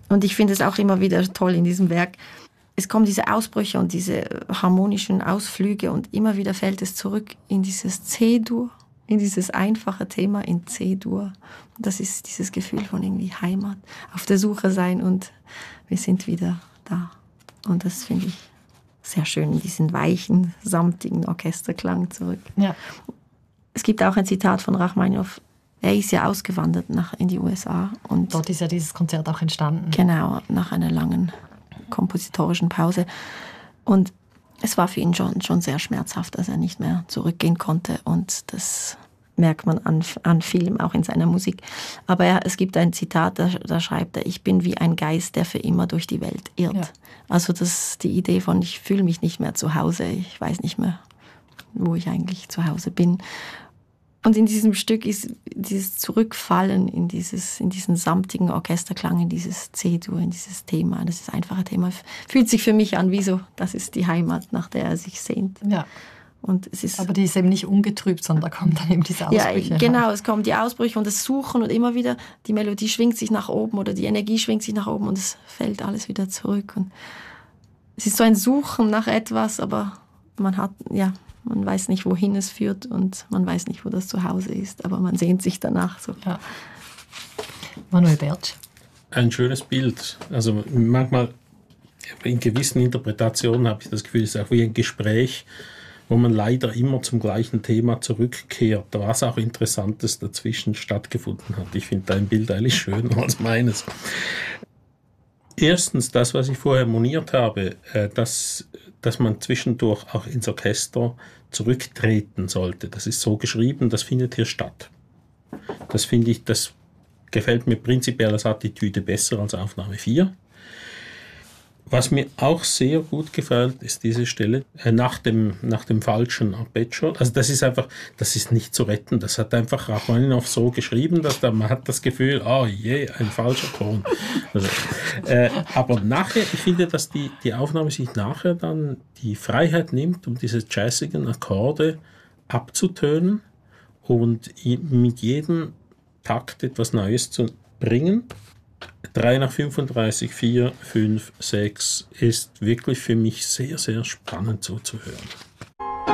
Und ich finde es auch immer wieder toll in diesem Werk. Es kommen diese Ausbrüche und diese harmonischen Ausflüge und immer wieder fällt es zurück in dieses C-Dur, in dieses einfache Thema in C-Dur. Das ist dieses Gefühl von irgendwie Heimat, auf der Suche sein und wir sind wieder da. Und das finde ich sehr schön, in diesen weichen, samtigen Orchesterklang zurück. Ja. Es gibt auch ein Zitat von Rachmaninow. Er ist ja ausgewandert in die USA. Und dort ist ja dieses Konzert auch entstanden. Genau, nach einer langen kompositorischen Pause. Und es war für ihn schon sehr schmerzhaft, dass er nicht mehr zurückgehen konnte. Und das merkt man an vielem, auch in seiner Musik. Aber es gibt ein Zitat, da schreibt er, ich bin wie ein Geist, der für immer durch die Welt irrt. Ja. Also die Idee von, ich fühle mich nicht mehr zu Hause, ich weiß nicht mehr, wo ich eigentlich zu Hause bin. Und in diesem Stück ist dieses Zurückfallen in diesen samtigen Orchesterklang, in dieses C-Dur, in dieses Thema, das ist einfache Thema, fühlt sich für mich an wie so, das ist die Heimat, nach der er sich sehnt. Ja. Und es ist, aber die ist eben nicht ungetrübt, sondern da kommen dann eben diese Ausbrüche. Ja, genau, es kommen die Ausbrüche und das Suchen und immer wieder, die Melodie schwingt sich nach oben oder die Energie schwingt sich nach oben und es fällt alles wieder zurück. Und es ist so ein Suchen nach etwas, aber man weiß nicht, wohin es führt und man weiß nicht, wo das Zuhause ist, aber man sehnt sich danach so. Ja. Manuel Bertsch. Ein schönes Bild. Also manchmal in gewissen Interpretationen habe ich das Gefühl, es ist auch wie ein Gespräch, wo man leider immer zum gleichen Thema zurückkehrt, was auch Interessantes dazwischen stattgefunden hat. Ich finde dein Bild eigentlich schöner als meines. Erstens, das, was ich vorher moniert habe, dass man zwischendurch auch ins Orchester zurücktreten sollte. Das ist so geschrieben, das findet hier statt. Das finde ich, das gefällt mir prinzipiell als Attitüde besser als Aufnahme 4. Was mir auch sehr gut gefällt, ist diese Stelle nach dem falschen Arpeggio. Also das ist nicht zu retten. Das hat einfach Rachmaninow so geschrieben, dass man hat das Gefühl, ein falscher Ton. Also, aber nachher, ich finde, dass die Aufnahme sich nachher dann die Freiheit nimmt, um diese jazzigen Akkorde abzutönen und mit jedem Takt etwas Neues zu bringen. 3 nach 35, 4, 5, 6 ist wirklich für mich sehr, sehr spannend zuzuhören.